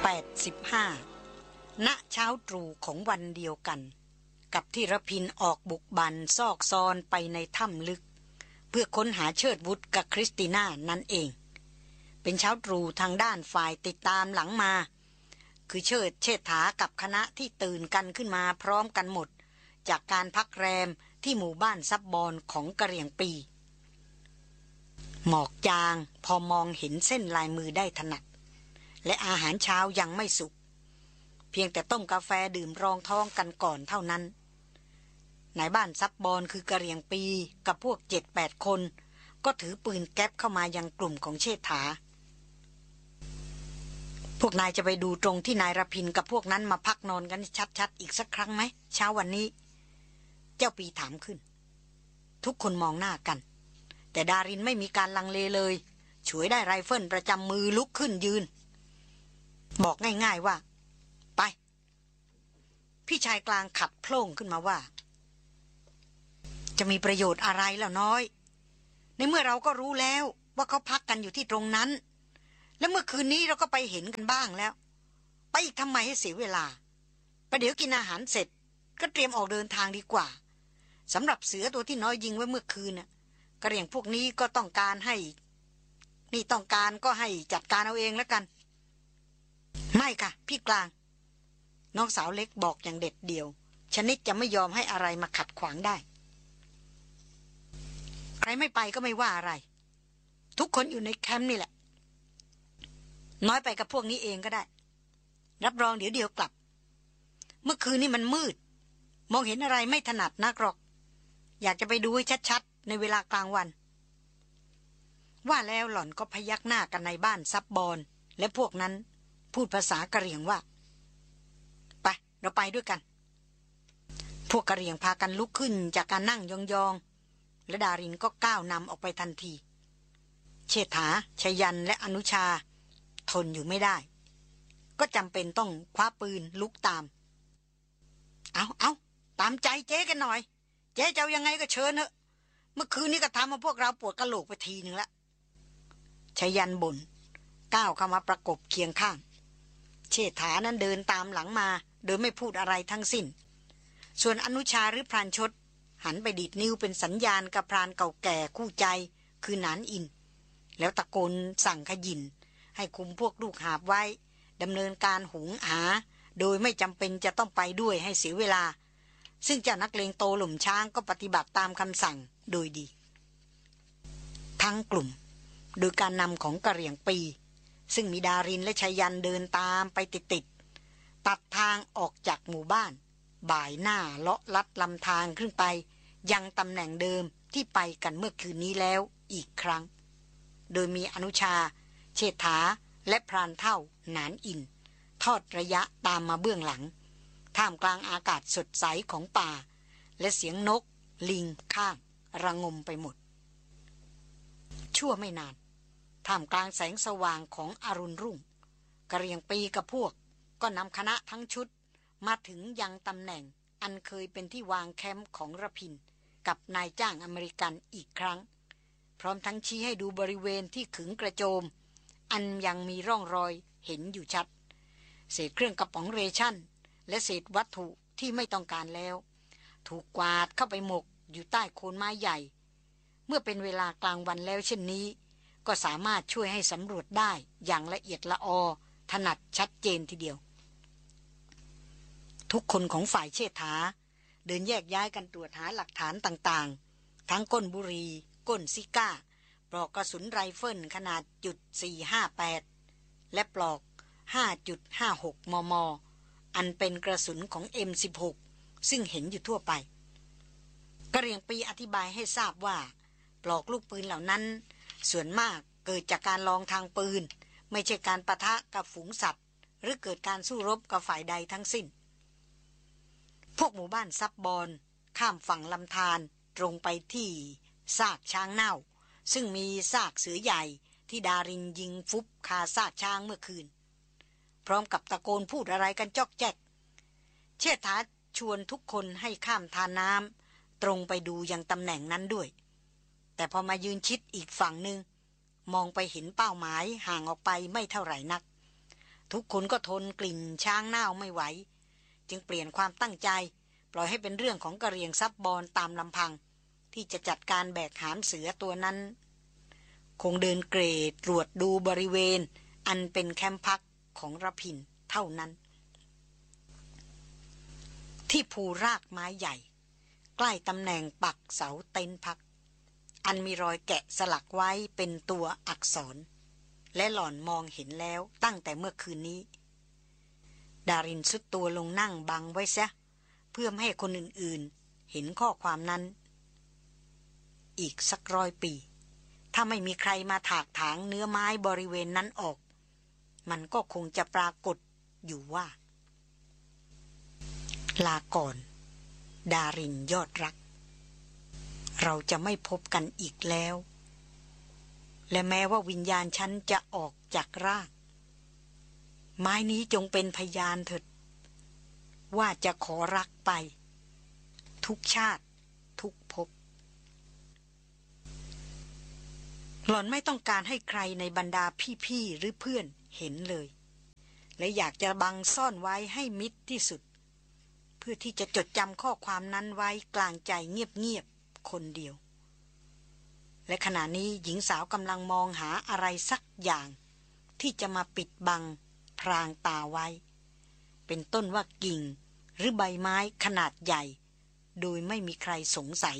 85ณเช้าตรู่ของวันเดียวกันกับที่ระพินออกบุกบั่นซอกซอนไปในถ้ำลึกเพื่อค้นหาเชิดวุฒกับคริสติน่านั่นเองเป็นเช้าตรู่ทางด้านฝ่ายติดตามหลังมาคือเชษฐากับคณะที่ตื่นกันขึ้นมาพร้อมกันหมดจากการพักแรมที่หมู่บ้านซับบอนของกะเหรี่ยงปีหมอกจางพอมองเห็นเส้นลายมือได้ถนัดและอาหารเช้ายังไม่สุกเพียงแต่ต้มกาแฟดื่มรองท้องกันก่อนเท่านั้นนายบ้านซับบอนคือกะเหรี่ยงปีกับพวก 7-8 คนก็ถือปืนแก๊ปเข้ามายังกลุ่มของเชษฐาพวกนายจะไปดูตรงที่นายรพินกับพวกนั้นมาพักนอนกันชัดๆอีกสักครั้งไหมเช้าวันนี้เจ้าปีถามขึ้นทุกคนมองหน้ากันแต่ดารินไม่มีการลังเลเลยฉวยได้ไรเฟิลประจำมือลุกขึ้นยืนบอกง่ายๆว่าไปพี่ชายกลางขัดโพล่งขึ้นมาว่าจะมีประโยชน์อะไรล่ะน้อยในเมื่อเราก็รู้แล้วว่าเขาพักกันอยู่ที่ตรงนั้นและเมื่อคืนนี้เราก็ไปเห็นกันบ้างแล้วไปอีกทำไมให้เสียเวลาประเดี๋ยวกินอาหารเสร็จก็เตรียมออกเดินทางดีกว่าสำหรับเสือตัวที่น้อยยิงไว้เมื่อคืนน่ะกระเหรี่ยงพวกนี้ก็ต้องการให้นี่ต้องการก็ให้จัดการเอาเองแล้วกันไม่ค่ะพี่กลางน้องสาวเล็กบอกอย่างเด็ดเดี่ยวชนิดจะไม่ยอมให้อะไรมาขัดขวางได้ใครไม่ไปก็ไม่ว่าอะไรทุกคนอยู่ในแคมป์นี่แหละน้อยไปกับพวกนี้เองก็ได้รับรองเดี๋ยวกลับเมื่อคืนนี้มันมืดมองเห็นอะไรไม่ถนัดนักหรอกอยากจะไปดูให้ชัดๆในเวลากลางวันว่าแล้วหล่อนก็พยักหน้ากันในบ้านซับบอนและพวกนั้นพูดภาษากะเหรี่ยงว่าไปเราไปด้วยกันพวกกะเหรี่ยงพากันลุกขึ้นจากการนั่งยองๆและดารินก็ก้าวนำออกไปทันทีเชษฐาชยันและอนุชาทนอยู่ไม่ได้ก็จำเป็นต้องคว้าปืนลุกตามเอาตามใจเจ๊กันหน่อยเจ๊จะเอายังไงก็เชิญเถอะเมื่อคืนนี้ก็ทำให้พวกเราปวดกะโหลกไปทีนึงละชยันบ่นก้าวเข้ามาประกบเคียงข้างเชษฐานั้นเดินตามหลังมาโดยไม่พูดอะไรทั้งสิ้นส่วนอนุชาหรือพรานชดหันไปดีดนิ้วเป็นสัญญาณกับพรานเก่าแก่คู่ใจคือหนานอินแล้วตะโกนสั่งขยินให้คุมพวกลูกหาบไว้ดำเนินการหุงหาโดยไม่จำเป็นจะต้องไปด้วยให้เสียเวลาซึ่งเจ้านักเลงโตหล่มช้างก็ปฏิบัติตามคำสั่งโดยดีทั้งกลุ่มโดยการนำของกะเหรี่ยงปีซึ่งมีดารินและชายันเดินตามไปติดตัดทางออกจากหมู่บ้านบ่ายหน้าเลาะลัดลำทางขึ้นไปยังตำแหน่งเดิมที่ไปกันเมื่อคืนนี้แล้วอีกครั้งโดยมีอนุชาเชษฐาและพรานเท่าหนานอินทอดระยะตามมาเบื้องหลังท่ามกลางอากาศสดใสของป่าและเสียงนกลิงข้างระงมไปหมดชั่วไม่นานท่ามกลางแสงสว่างของอรุณรุ่งกะเหรี่ยงปีกับพวกก็นำคณะทั้งชุดมาถึงยังตำแหน่งอันเคยเป็นที่วางแคมป์ของระพินกับนายจ้างอเมริกันอีกครั้งพร้อมทั้งชี้ให้ดูบริเวณที่ขึงกระโจมอันยังมีร่องรอยเห็นอยู่ชัดเศษเครื่องกระป๋องเรชั่นและเศษวัตถุที่ไม่ต้องการแล้วถูกกวาดเข้าไปหมกอยู่ใต้โคนไม้ใหญ่เมื่อเป็นเวลากลางวันแล้วเช่นนี้ก็สามารถช่วยให้สำรวจได้อย่างละเอียดละออถนัดชัดเจนทีเดียวทุกคนของฝ่ายเชษฐาเดินแยกย้ายกันตรวจหาหลักฐานต่างๆทั้งก้นบุหรี่ก้นซิก้าปลอกกระสุนไรเฟิลขนาด.458และปลอก5.56 มม.อันเป็นกระสุนของ M16 ซึ่งเห็นอยู่ทั่วไปกระเหรี่ยงปีอธิบายให้ทราบว่าปลอกลูกปืนเหล่านั้นส่วนมากเกิดจากการลองทางปืนไม่ใช่การปะทะกับฝูงสัตว์หรือเกิดการสู้รบกับฝ่ายใดทั้งสิ้นพวกหมู่บ้านซับบอนข้ามฝั่งลำธารตรงไปที่ซากช้างเน่าซึ่งมีซากเสือใหญ่ที่ดารินยิงฟุบคาซากช้างเมื่อคืนพร้อมกับตะโกนพูดอะไรกันจอกแจ๊กเชษฐาชวนทุกคนให้ข้ามทานน้ำตรงไปดูยังตำแหน่งนั้นด้วยแต่พอมายืนชิดอีกฝั่งหนึ่งมองไปเห็นเป้าหมายห่างออกไปไม่เท่าไหร่นักทุกคนก็ทนกลิ่นช้างเน่าไม่ไหวจึงเปลี่ยนความตั้งใจปล่อยให้เป็นเรื่องของกระเหรี่ยงซับบอนตามลำพังที่จะจัดการแบกหามเสือตัวนั้นคงเดินเกรดตรวจดูบริเวณอันเป็นแคมป์พักของระพินเท่านั้นที่ภูรากไม้ใหญ่ใกล้ตำแหน่งปักเสาเต็นท์พักอันมีรอยแกะสลักไว้เป็นตัวอักษรและหล่อนมองเห็นแล้วตั้งแต่เมื่อคืนนี้ดารินสุดตัวลงนั่งบังไว้ซะเพื่อไม่ให้คนอื่นๆเห็นข้อความนั้นอีกสัก100 ปีถ้าไม่มีใครมาถากถางเนื้อไม้บริเวณนั้นออกมันก็คงจะปรากฏอยู่ว่าลาก่อนดารินยอดรักเราจะไม่พบกันอีกแล้วและแม้ว่าวิญญาณฉันจะออกจากร่างไม้นี้จงเป็นพยานเถิดว่าจะขอรักไปทุกชาติทุกภพหล่อนไม่ต้องการให้ใครในบรรดาพี่ๆหรือเพื่อนเห็นเลยและอยากจะบังซ่อนไว้ให้มิดที่สุดเพื่อที่จะจดจำข้อความนั้นไว้กลางใจเงียบๆคนเดียวและขณะนี้หญิงสาวกำลังมองหาอะไรสักอย่างที่จะมาปิดบังพรางตาไว้เป็นต้นว่ากิ่งหรือใบไม้ขนาดใหญ่โดยไม่มีใครสงสัย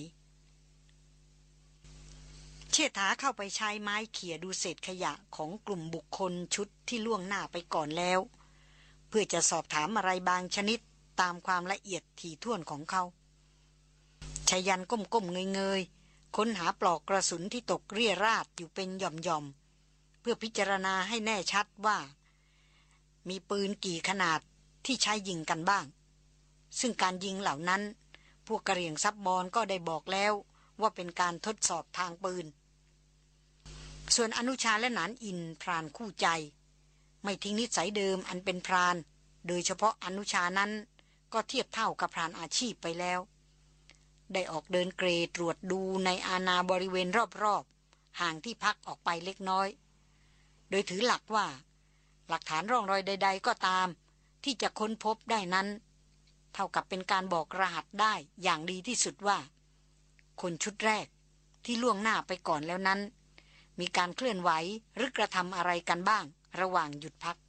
เชษฐาเข้าไปใช้ไม้เขี่ยดูเศษขยะของกลุ่มบุคคลชุดที่ล่วงหน้าไปก่อนแล้วเพื่อจะสอบถามอะไรบางชนิดตามความละเอียดถี่ถ้วนของเขาชายันก้มๆเงยๆค้นหาปลอกกระสุนที่ตกเรี่ยราดอยู่เป็นหย่อมๆเพื่อพิจารณาให้แน่ชัดว่ามีปืนกี่ขนาดที่ใช้ยิงกันบ้างซึ่งการยิงเหล่านั้นพวกกระเหรี่ยงซับบอนก็ได้บอกแล้วว่าเป็นการทดสอบทางปืนส่วนอนุชาและหนานอินพรานคู่ใจไม่ทิ้งนิสัยเดิมอันเป็นพรานโดยเฉพาะอนุชานั้นก็เทียบเท่ากับพรานอาชีพไปแล้วได้ออกเดินเกรตรวจดูในอาณาบริเวณรอบๆห่างที่พักออกไปเล็กน้อยโดยถือหลักว่าหลักฐานร่องรอยใดๆก็ตามที่จะค้นพบได้นั้นเท่ากับเป็นการบอกรหัสได้อย่างดีที่สุดว่าคนชุดแรกที่ล่วงหน้าไปก่อนแล้วนั้นมีการเคลื่อนไหวหรือกระทำอะไรกันบ้างระหว่างหยุดพัก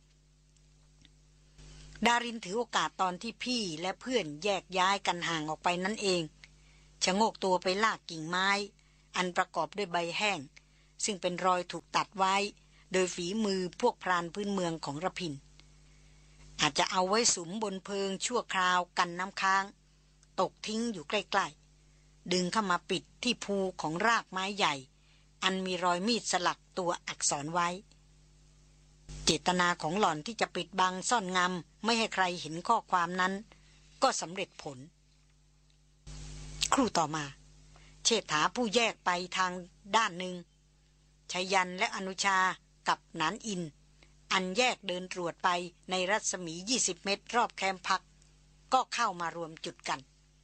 ดารินถือโอกาสตอนที่พี่และเพื่อนแยกย้ายกันห่างออกไปนั่นเองชะโงกตัวไปลากกิ่งไม้อันประกอบด้วยใบแห้งซึ่งเป็นรอยถูกตัดไว้โดยฝีมือพวกพรานพื้นเมืองของระพินอาจจะเอาไว้สุมบนเพิงชั่วคราวกันน้ำค้างตกทิ้งอยู่ใกล้ๆดึงเข้ามาปิดที่ภูของรากไม้ใหญ่อันมีรอยมีดสลักตัวอักษรไว้เจตนาของหล่อนที่จะปิดบังซ่อนงำไม่ให้ใครเห็นข้อความนั้นก็สำเร็จผลครู่ต่อมาเชษฐาผู้แยกไปทางด้านหนึ่งชายันและอนุชากับหนานอินอันแยกเดินตรวจไปในรัศมี20 เมตรรอบแคมป์พักก็เข้ามารวมจุดกัน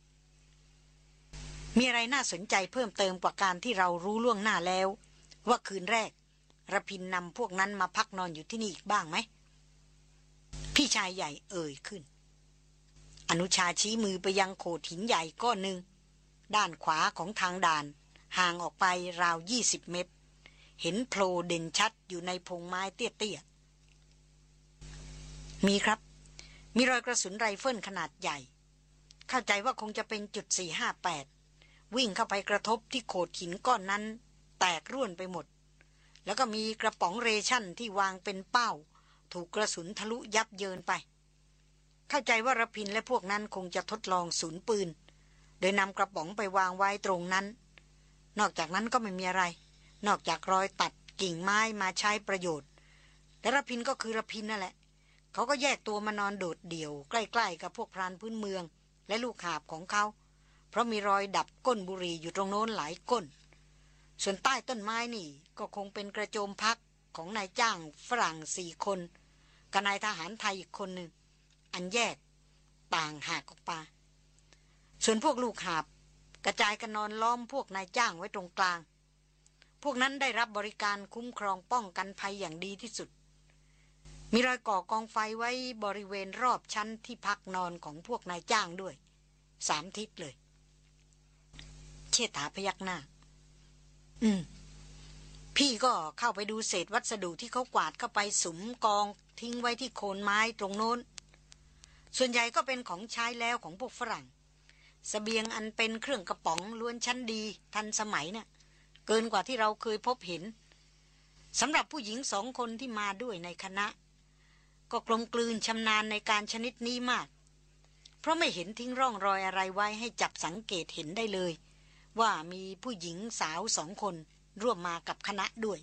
มีอะไรน่าสนใจเพิ่มเติมกว่าการที่เรารู้ล่วงหน้าแล้วว่าคืนแรกระพินนำพวกนั้นมาพักนอนอยู่ที่นี่อีกบ้างไหมพี่ชายใหญ่เอ่ยขึ้นอนุชาชี้มือไปยังโขดหินใหญ่ก้อนหนึ่งด้านขวาของทางด่านห่างออกไปราว20 เมตรเห็นโผล่เด่นชัดอยู่ในพงไม้เตี้ยๆมีครับมีรอยกระสุนไรเฟิลขนาดใหญ่เข้าใจว่าคงจะเป็นจุด458วิ่งเข้าไปกระทบที่โขดหินก้อนนั้นแตกร่วนไปหมดแล้วก็มีกระป๋องเรชั่นที่วางเป็นเป้าถูกกระสุนทะลุยับเยินไปเข้าใจว่าระพินและพวกนั้นคงจะทดลองศูนย์ปืนโดยนำกระป๋องไปวางไว้ตรงนั้นนอกจากนั้นก็ไม่มีอะไรนอกจากรอยตัดกิ่งไม้มาใช้ประโยชน์และระพินก็คือระพินนั่นแหละเขาก็แยกตัวมานอนโดดเดี่ยวใกล้ๆกับพวกพรานพื้นเมืองและลูกหาบของเขาเพราะมีรอยดับก้นบุหรี่อยู่ตรงโน้นหลายก้นส่วนใต้ต้นไม้นี่ก็คงเป็นกระโจมพักของนายจ้างฝรั่ง4 คนกับนายทหารไทยอีกคนหนึ่งอันแยกต่างหากออกไปส่วนพวกลูกหาบกระจายกันนอนล้อมพวกนายจ้างไว้ตรงกลางพวกนั้นได้รับบริการคุ้มครองป้องกันภัยอย่างดีที่สุดมีรอยก่อกองไฟไว้บริเวณรอบชั้นที่พักนอนของพวกนายจ้างด้วย3 ทิศเลยเชษฐาพยักหน้าพี่ก็เข้าไปดูเศษวัสดุที่เขากวาดเข้าไปสุมกองทิ้งไว้ที่โคนไม้ตรงโน้นส่วนใหญ่ก็เป็นของใช้แล้วของพวกฝรั่งเสบียงอันเป็นเครื่องกระป๋องล้วนชั้นดีทันสมัยน่ะเกินกว่าที่เราเคยพบเห็นสำหรับผู้หญิง2 คนที่มาด้วยในคณะก็กลมกลืนชำนาญในการชนิดนี้มากเพราะไม่เห็นทิ้งร่องรอยอะไรไว้ให้จับสังเกตเห็นได้เลยว่ามีผู้หญิงสาว2 คนร่วมมากับคณะด้วย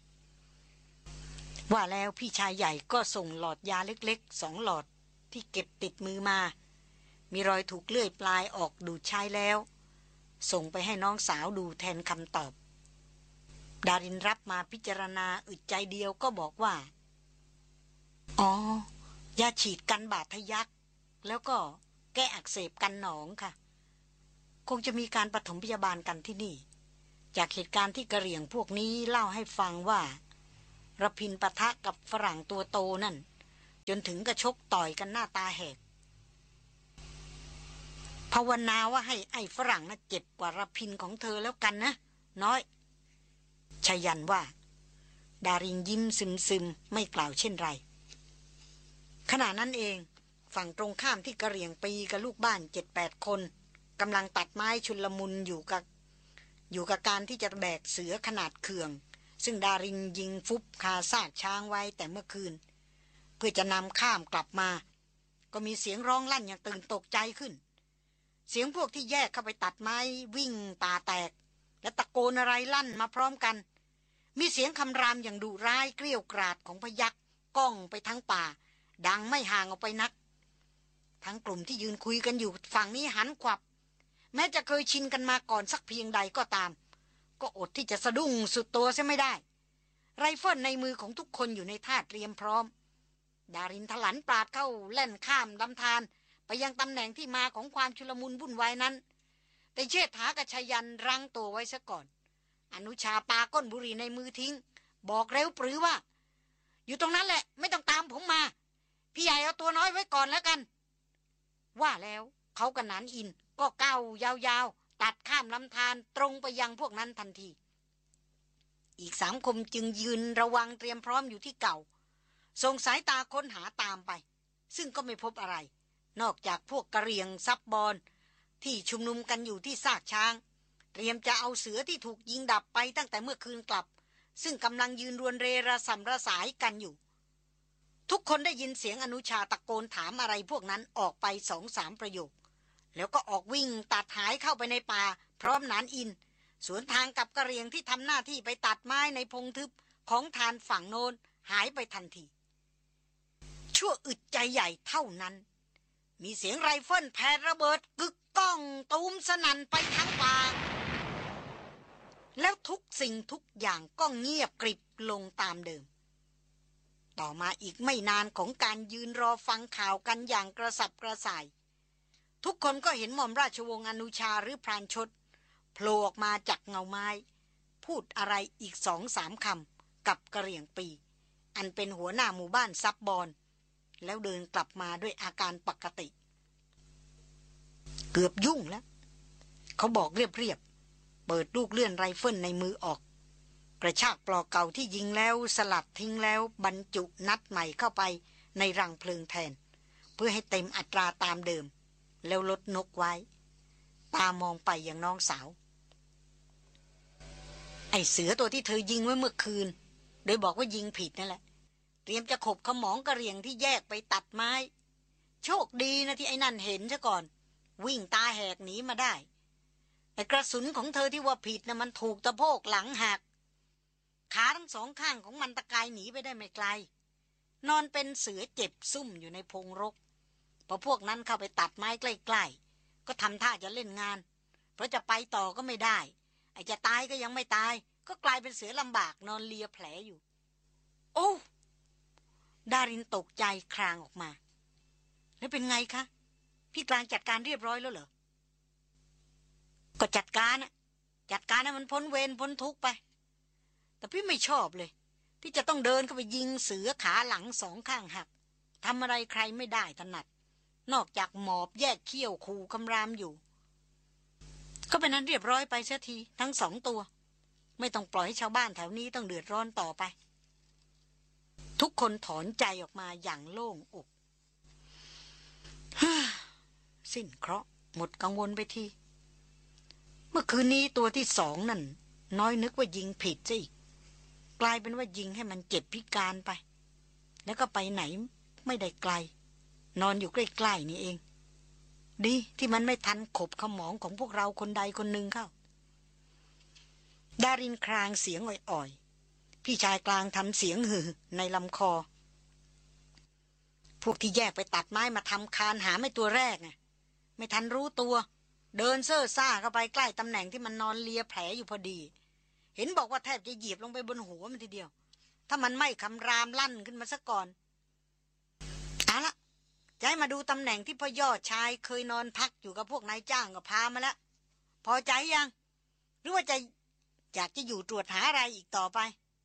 ว่าแล้วพี่ชายใหญ่ก็ส่งหลอดยาเล็กๆ2 หลอดที่เก็บติดมือมามีรอยถูกเลื่อยปลายออกดูดใช้แล้วส่งไปให้น้องสาวดูแทนคำตอบดารินรับมาพิจารณาอึดใจเดียวก็บอกว่าอ๋อยาฉีดกันบาดทะยักแล้วก็แก้อักเสบกันหนองค่ะคงจะมีการปฐมพยาบาลกันที่นี่จากเหตุการณ์ที่กระเหรี่ยงพวกนี้เล่าให้ฟังว่าระพินปะทะกับฝรั่งตัวโตนั่นจนถึงกระชกต่อยกันหน้าตาแหกภาวนาว่าให้ไอ้ฝรั่งน่ะเจ็บกว่าระพินของเธอแล้วกันนะน้อยชยันว่าดารินยิ้มซึมๆไม่กล่าวเช่นไรขณะนั้นเองฝั่งตรงข้ามที่กระเหรี่ยงปีกับลูกบ้าน 7-8 คนกำลังตัดไม้ชุลมุนอยู่กับการที่จะแบกเสือขนาดเขื่องซึ่งดารินยิงฟุบคาซากช้างไว้แต่เมื่อคืนเพื่อจะนำข้ามกลับมาก็มีเสียงร้องลั่นอย่างตื่นตกใจขึ้นเสียงพวกที่แยกเข้าไปตัดไม้วิ่งป่าแตกและตะโกนอะไรลั่นมาพร้อมกันมีเสียงคำรามอย่างดุร้ายเกรี้ยวกราดของพยัคฆ์ก้องไปทั้งป่าดังไม่ห่างออกไปนักทั้งกลุ่มที่ยืนคุยกันอยู่ฝั่งนี้หันขวับแม้จะเคยชินกันมาก่อนสักเพียงใดก็ตามก็อดที่จะสะดุ้งสุดตัวเสียไม่ได้ไรเฟิลในมือของทุกคนอยู่ในท่าเตรียมพร้อมดารินถลันปราดเข้าแล่นข้ามลำธารไปยังตำแหน่งที่มาของความชุลมุนวุ่นวายนั้นแต่เชษฐากับชยันรั้งตัวไว้ซะก่อนอนุชาปาก้นบุหรี่ในมือทิ้งบอกเร็วปรือว่าอยู่ตรงนั้นแหละไม่ต้องตามผมมาพี่ใหญ่เอาตัวน้อยไว้ก่อนแล้วกันว่าแล้วเขากับนานอินก็ก้าวยาวๆตัดข้ามลำธารตรงไปยังพวกนั้นทันทีอีก3 คนจึงยืนระวังเตรียมพร้อมอยู่ที่เก่าส่งสายตาค้นหาตามไปซึ่งก็ไม่พบอะไรนอกจากพวกกระเหรี่ยงซับบอลที่ชุมนุมกันอยู่ที่ซากช้างเตรียมจะเอาเสือที่ถูกยิงดับไปตั้งแต่เมื่อคืนกลับซึ่งกำลังยืนรวนเรระสำระสายกันอยู่ทุกคนได้ยินเสียงอนุชาตะโกนถามอะไรพวกนั้นออกไป2-3 ประโยคแล้วก็ออกวิ่งตัดหายเข้าไปในป่าพร้อมนานอินสวนทางกับกระเหรี่ยงที่ทำหน้าที่ไปตัดไม้ในพงทึบของทานฝั่งโน้นหายไปทันทีชั่วอึดใจใหญ่เท่านั้นมีเสียงไรเฟิลแผดระเบิดกึกก้องตูมสนั่นไปทั้งป่าแล้วทุกสิ่งทุกอย่างก็เงียบกริบลงตามเดิมต่อมาอีกไม่นานของการยืนรอฟังข่าวกันอย่างกระสับกระส่ายทุกคนก็เห็นหม่อมราชวงศ์อนุชาหรือพรานชดโผล่ออกมาจากเงาไม้พูดอะไรอีก2-3 คำกับกระเหรี่ยงปีอันเป็นหัวหน้าหมู่บ้านซับบอนแล้วเดินกลับมาด้วยอาการปกติเกือบยุ่งแล้วเขาบอกเรียบๆเปิดลูกเลื่อนไรเฟิลในมือออกกระชากปลอกเก่าที่ยิงแล้วสลัดทิ้งแล้วบรรจุนัดใหม่เข้าไปในรังเพลิงแทนเพื่อให้เต็มอัตราตามเดิมแล้วลดนกไว้ตามองไปอย่างน้องสาวไอ้เสือตัวที่เธอยิงไว้เมื่อคืนโดยบอกว่ายิงผิดนั่นแหละเตรียมจะขบขมองกระเหรี่ยงที่แยกไปตัดไม้โชคดีนะที่ไอ้นั่นเห็นซะก่อนวิ่งตาแหกหนีมาได้แต่กระสุนของเธอที่ว่าผิดนะมันถูกตะโพกหลังหักขาทั้ง2 ข้างของมันตะกายหนีไปได้ไม่ไกลนอนเป็นเสือเจ็บซุ่มอยู่ในพงรกพอพวกนั้นเข้าไปตัดไม้ใกล้ๆก็ทำท่าจะเล่นงานเพราะจะไปต่อก็ไม่ได้ไอ้จะตายก็ยังไม่ตายก็กลายเป็นเสือลำบากนอนเลียแผลอยู่โอ้ดารินตกใจครางออกมาแล้วเป็นไงคะพี่กลางจัดการเรียบร้อยแล้วเหรอก็จัดการให้มันพ้นเวรพ้นทุกข์ไปแต่พี่ไม่ชอบเลยที่จะต้องเดินเข้าไปยิงเสือขาหลังสองข้างหักทำอะไรใครไม่ได้ถนัดนอกจากหมอบแยกเขี้ยวขู่คำรามอยู่ก็เป็นนั้นเรียบร้อยไปเสียทีทั้งสองตัวไม่ต้องปล่อยให้ชาวบ้านแถวนี้ต้องเดือดร้อนต่อไปทุกคนถอนใจออกมาอย่างโล่งอกสิ้นเคราะห์หมดกังวลไปทีเมื่อคืนนี้ตัวที่สองนั่นน้อยนึกว่ายิงผิดซะอีกกลายเป็นว่ายิงให้มันเจ็บพิการไปแล้วก็ไปไหนไม่ได้ไกลนอนอยู่ใกล้ๆนี่เองดีที่มันไม่ทันขบขมองของพวกเราคนใดคนหนึ่งเข้าดารินครางเสียงอ่อยๆพี่ชายกลางทำเสียงหือในลำคอพวกที่แยกไปตัดไม้มาทำคานหาไม่ตัวแรกไงไม่ทันรู้ตัวเดินเซ่อซ่าเข้าไปใกล้ตำแหน่งที่มันนอนเลียแผลอยู่พอดีเห็นบอกว่าแทบจะเหยียบลงไปบนหัวมันทีเดียวถ้ามันไม่คำรามลั่นขึ้นมาซะก่อนเอาละจะให้มาดูตำแหน่งที่พ่อยอดชายเคยนอนพักอยู่กับพวกนายจ้างก็พามาแล้วพอใจยังหรือว่าจะอยากจะอยู่ตรวจหาอะไรอีกต่อไป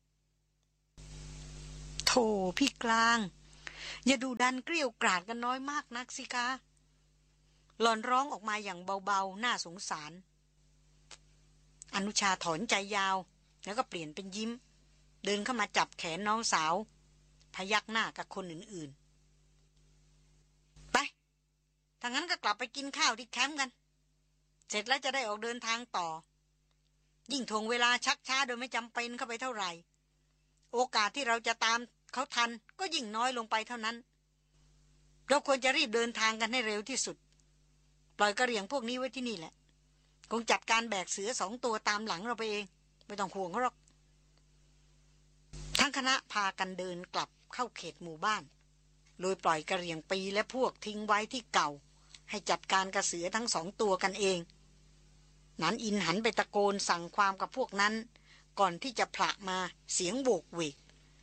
โธ่พี่กลางอย่าดูดันเกลี้ยวกราดกันน้อยมากนักสิคะหล่อนร้องออกมาอย่างเบาๆน่าสงสารอนุชาถอนใจยาวแล้วก็เปลี่ยนเป็นยิ้มเดินเข้ามาจับแขนน้องสาวพยักหน้ากับคนอื่นๆไปถ้างั้นก็กลับไปกินข้าวที่แคมป์กันเสร็จแล้วจะได้ออกเดินทางต่อยิ่งทวงเวลาชักช้าโดยไม่จำเป็นเข้าไปเท่าไหร่โอกาสที่เราจะตามเขาทันก็ยิ่งน้อยลงไปเท่านั้นเราควรจะรีบเดินทางกันให้เร็วที่สุดปล่อยกระเหรี่ยงพวกนี้ไว้ที่นี่แหละคงจัดการแบกเสือสองตัวตามหลังเราไปเองไม่ต้องห่วงเขาหรอกทั้งคณะพากันเดินกลับเข้าเขตหมู่บ้านโดยปล่อยกระเหรี่ยงปีและพวกทิ้งไว้ที่เก่าให้จัดการกระเสือทั้งสองตัวกันเองนั้นอินหันไปตะโกนสั่งความกับพวกนั้นก่อนที่จะผละมาเสียงโวกเวก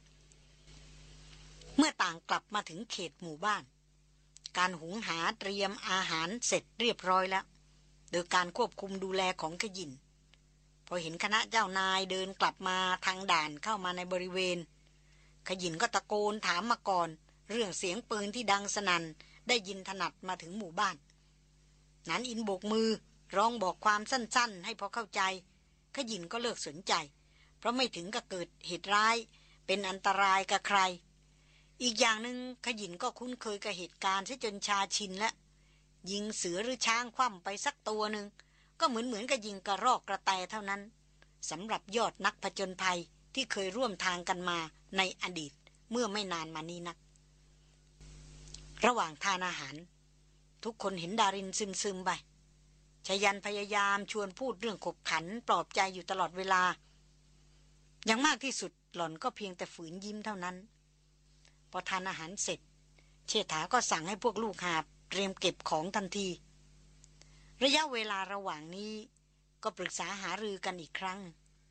เมื่อต่างกลับมาถึงเขตหมู่บ้านการหุงหาเตรียมอาหารเสร็จเรียบร้อยแล้วโดยการควบคุมดูแลของขยินพอเห็นคณะเจ้านายเดินกลับมาทางด่านเข้ามาในบริเวณขยินก็ตะโกนถามมาก่อนเรื่องเสียงปืนที่ดังสนั่นได้ยินถนัดมาถึงหมู่บ้านนั้นอินโบกมือร้องบอกความสั้นๆให้พอเข้าใจขยินก็เลิกสนใจเพราะไม่ถึงกับเกิดเหตุร้ายเป็นอันตรายกับใครอีกอย่างหนึ่งขยินก็คุ้นเคยกับเหตุการณ์ซะจนชาชินแล้วยิงเสือหรือช้างคว่ำไปสักตัวหนึ่งก็เหมือนกับยิงกระรอกกระแตเท่านั้นสำหรับยอดนักผจญภัยที่เคยร่วมทางกันมาในอดีตเมื่อไม่นานมานี้นักระหว่างทานอาหารทุกคนเห็นดารินซึมๆไปชยันพยายามชวนพูดเรื่องขบขันปลอบใจอยู่ตลอดเวลาอย่างมากที่สุดหล่อนก็เพียงแต่ฝืนยิ้มเท่านั้นพอทานอาหารเสร็จเชษฐาก็สั่งให้พวกลูกหาบเตรียมเก็บของทันทีระยะเวลาระหว่างนี้ก็ปรึกษาหารือกันอีกครั้ง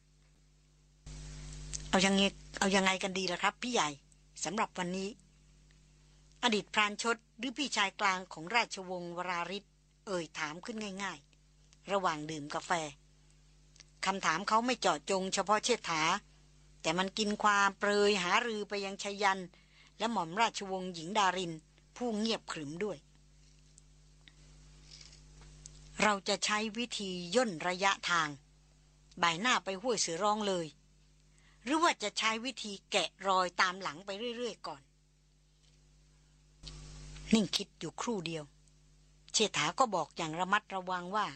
เอายังไงกันดีล่ะครับพี่ใหญ่สำหรับวันนี้อดีตพรานชดหรือพี่ชายกลางของราชวงศ์วราริศถามขึ้นง่ายๆระหว่างดื่มกาแฟคำถามเขาไม่เจาะจงเฉพาะเชษฐาแต่มันกินความเปรยหารือไปยังชยันและหม่อมราชวงศ์หญิงดารินผู้เงียบขรึมด้วยเราจะใช้วิธีย่นระยะทางบ่ายหน้าไปห้วยเสือร้องเลยหรือว่าจะใช้วิธีแกะรอยตามหลังไปเรื่อยๆก่อนนิ่งคิดอยู่ครู่เดียวเชษฐาก็บอกอย่างระมัดระวังว่า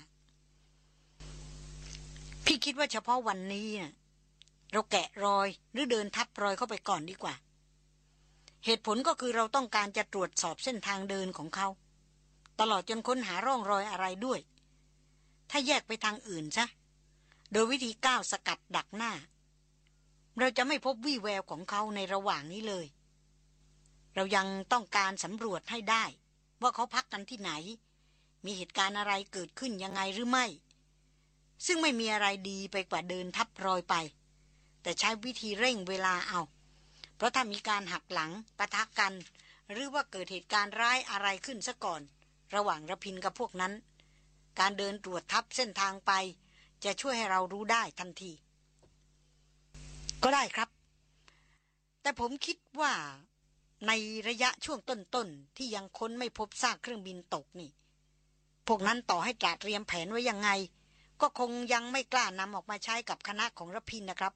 พี่คิดว่าเฉพาะวันนี้นะเราแกะรอยหรือเดินทับรอยเข้าไปก่อนดีกว่าเหตุผลก็คือเราต้องการจะตรวจสอบเส้นทางเดินของเขาตลอดจนค้นหาร่องรอยอะไรด้วยถ้าแยกไปทางอื่นซะโดยวิธีก้าวสกัดดักหน้าเราจะไม่พบวี่แววของเขาในระหว่างนี้เลยเรายังต้องการสำรวจให้ได้ว่าเขาพักกันที่ไหนมีเหตุการณ์อะไรเกิดขึ้นยังไงหรือไม่ซึ่งไม่มีอะไรดีไปกว่าเดินทับรอยไปแต่ใช้วิธีเร่งเวลาเอาเพราะถ้ามีการหักหลังปะทะกันหรือว่าเกิดเหตุการณ์ร้ายอะไรขึ้นซะก่อนระหว่างระพินกับพวกนั้นการเดินตรวจทับเส้นทางไปจะช่วยให้เรารู้ได้ทันทีก็ได้ครับแต่ผมคิดว่าในระยะช่วงต้นๆที่ยังค้นไม่พบซากเครื่องบินตกนี่พวกนั้นต่อให้ตระเตรียมแผนไว้ยังไงก็คงยังไม่กล้านำออกมาใช้กับคณะของรพินนะครับ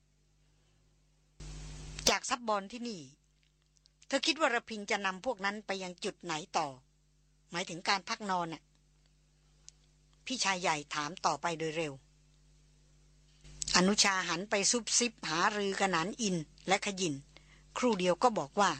จากซับบอลที่นี่เธอคิดว่ารพินจะนำพวกนั้นไปยังจุดไหนต่อหมายถึงการพักนอนน่ะพี่ชายใหญ่ถามต่อไปโดยเร็วอนุชาหันไปซุบซิบหารือกับหนานอินและขยินครู่เดียวก็บอกว่า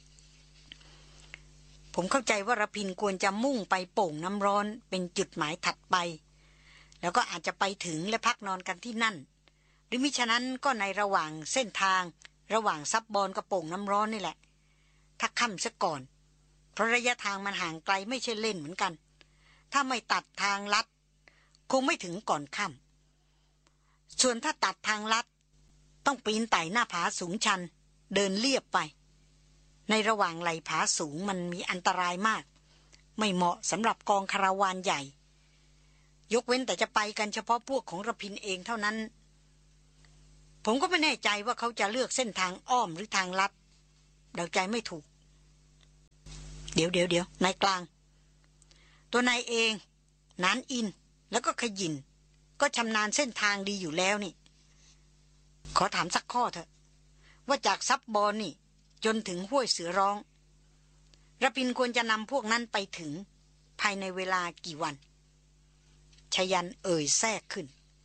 ผมเข้าใจว่ารพินควรจะมุ่งไปโป่งน้ำร้อนเป็นจุดหมายถัดไปแล้วก็อาจจะไปถึงและพักนอนกันที่นั่นหรือมิฉะนั้นก็ในระหว่างเส้นทางระหว่างซับบอลกับโป่งน้ำร้อนนี่แหละถ้าค่ำซะก่อนเพราะระยะทางมันห่างไกลไม่ใช่เล่นเหมือนกันถ้าไม่ตัดทางลัดคงไม่ถึงก่อนค่ำส่วนถ้าตัดทางลัดต้องปีนไต่หน้าผาสูงชันเดินเลียบไปในระหว่างไหล่ผาสูงมันมีอันตรายมากไม่เหมาะสำหรับกองคาราวานใหญ่ยกเว้นแต่จะไปกันเฉพาะพวกของระพินเองเท่านั้นผมก็ไม่แน่ใจว่าเขาจะเลือกเส้นทางอ้อมหรือทางลัดเดาใจไม่ถูกเดี๋ยวนายกลางตัวนายเองนานอินแล้วก็ขยินก็ชำนาญเส้นทางดีอยู่แล้วนี่ขอถามสักข้อเถอะว่าจากซับบอลนี่จนถึงห้วยเสือร้องระพินควรจะนำพวกนั้นไปถึงภายในเวลากี่วันชยันเอ่ยแทรกขึ้น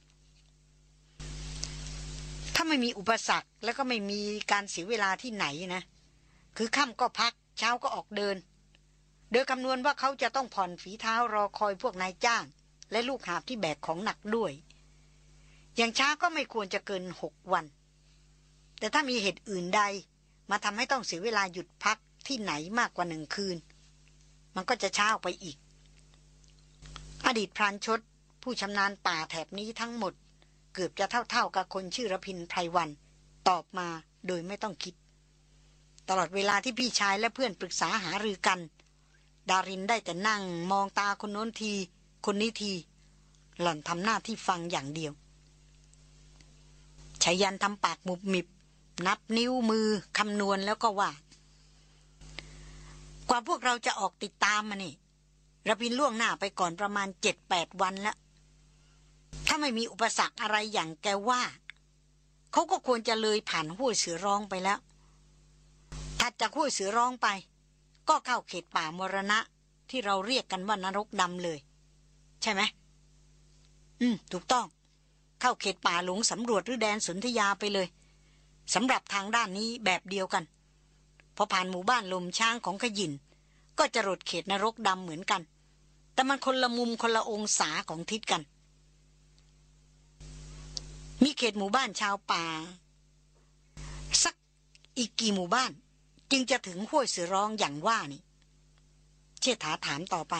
ถ้าไม่มีอุปสรรคแล้วก็ไม่มีการเสียเวลาที่ไหนนะคือค่ำก็พักเช้าก็ออกเดินโดยคำนวณว่าเขาจะต้องผ่อนฝีเท้ารอคอยพวกนายจ้างและลูกหาบที่แบกของหนักด้วยอย่างช้าก็ไม่ควรจะเกิน6 วันแต่ถ้ามีเหตุอื่นใดมาทำให้ต้องเสียเวลาหยุดพักที่ไหนมากกว่า1 คืนมันก็จะช้าออกไปอีกอดีตพรานชดผู้ชำนาญป่าแถบนี้ทั้งหมดเกือบจะเท่ากับคนชื่อระพินไพรวันตอบมาโดยไม่ต้องคิดตลอดเวลาที่พี่ชายและเพื่อนปรึกษาหารือกันดารินได้แต่นั่งมองตาคนโน้นทีคนนี้ทีหล่อนทำหน้าที่ฟังอย่างเดียวชายันทำปากมุบมิบนับนิ้วมือคำนวณแล้วก็ว่ากว่าพวกเราจะออกติดตามมานี่ระพินล่วงหน้าไปก่อนประมาณ7-8 วันแล้วถ้าไม่มีอุปสรรคอะไรอย่างแกว่าเขาก็ควรจะเลยผ่านห้วยเสือร้องไปแล้วถัดจากห้วยเสือร้องไปก็เข้าเขตป่ามรณะที่เราเรียกกันว่านรกดำเลยใช่ไหมถูกต้องเข้าเขตป่าหลงสำรวจหรือแดนสนธยาไปเลยสำหรับทางด้านนี้แบบเดียวกันพอผ่านหมู่บ้านลมช้างของขยินก็จะรดเขตนรกดำเหมือนกันแต่มันคนละมุมคนละองศาของทิศกันมีเขตหมู่บ้านชาวป่าสักอีกกี่หมู่บ้านจึงจะถึงห้วยเสือร้องอย่างว่านี่เชษฐาถามต่อไป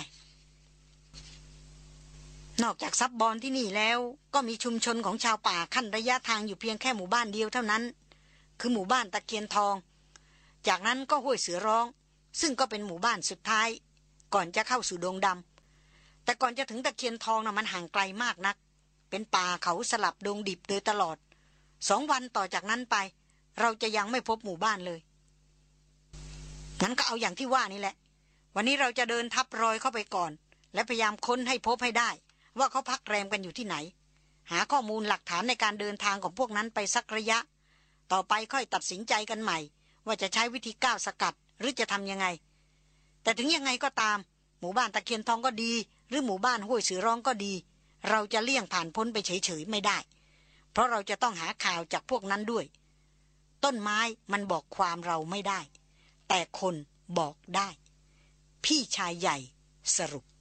นอกจากซับบอลที่นี่แล้วก็มีชุมชนของชาวป่าขั้นระยะทางอยู่เพียงแค่หมู่บ้านเดียวเท่านั้นคือหมู่บ้านตะเคียนทองจากนั้นก็ห้วยเสือร้องซึ่งก็เป็นหมู่บ้านสุดท้ายก่อนจะเข้าสู่ดงดำแต่ก่อนจะถึงตะเคียนทองน่ะมันห่างไกลมากนักเป็นป่าเขาสลับดงดิบโดยตลอด2 วันต่อจากนั้นไปเราจะยังไม่พบหมู่บ้านเลยงั้นก็เอาอย่างที่ว่านี่แหละวันนี้เราจะเดินทับรอยเข้าไปก่อนและพยายามค้นให้พบให้ได้ว่าเขาพักแรมกันอยู่ที่ไหนหาข้อมูลหลักฐานในการเดินทางของพวกนั้นไปสักระยะต่อไปค่อยตัดสินใจกันใหม่ว่าจะใช้วิธีก้าวสกัดหรือจะทำยังไงแต่ถึงยังไงก็ตามหมู่บ้านตะเคียนทองก็ดีหรือหมู่บ้านห้วยเสือร้องก็ดีเราจะเลี่ยงผ่านพ้นไปเฉยๆไม่ได้เพราะเราจะต้องหาข่าวจากพวกนั้นด้วยต้นไม้มันบอกความเราไม่ได้แต่คนบอกได้พี่ชายใหญ่สรุป